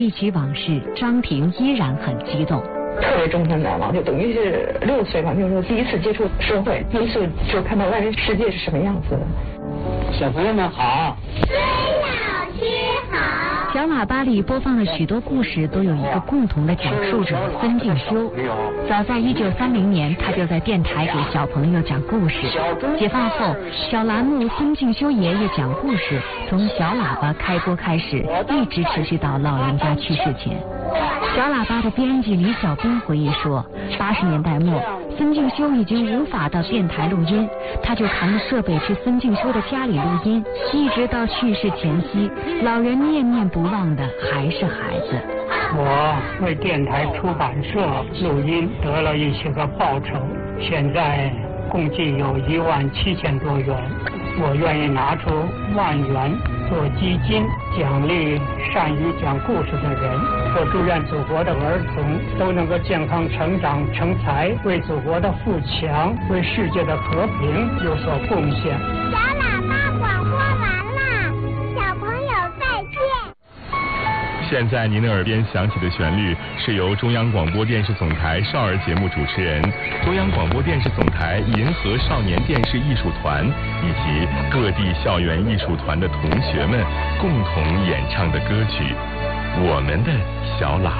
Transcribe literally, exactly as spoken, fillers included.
忆起往事，张婷依然很激动。 特别终身难忘，就等于是六岁吧，就是说第一次接触社会，第一次就看到外面世界是什么样子的。 小朋友们好， 孙老师好。 小喇叭里播放的许多故事都有一个共同的讲述者孙敬修。早在一九三零年，他就在电台给小朋友讲故事。解放后，小栏目孙敬修爷爷讲故事从小喇叭开播开始，一直持续到老人家去世前。小喇叭的编辑李小兵回忆说，八十年代末，孙敬修已经无法到电台录音，他就扛着设备去孙敬修的家里录音，一直到去世前夕，老人念念不忘的还是孩子。 我为电台出版社录音得了一些个报酬，现在共计有一万七千多元，我愿意拿出万元做基金，奖励善于讲故事的人。我祝愿祖国的儿童都能够健康成长成才，为祖国的富强，为世界的和平有所贡献。 小喇叭广播完了，小朋友再见。 现在您的耳边响起的旋律是由中央广播电视总台少儿节目主持人、中央广播电视总台银河少年电视艺术团以及各地校园艺术团的同学们共同演唱的歌曲《我们的小喇